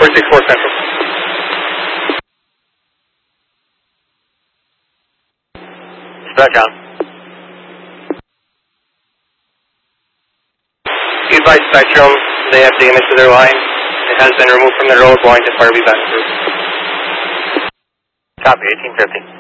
464 Central. Back down. Be advised, Spectrum, they have damage to their line. It has been removed from the road. Line to fire be back through. Copy, 1850.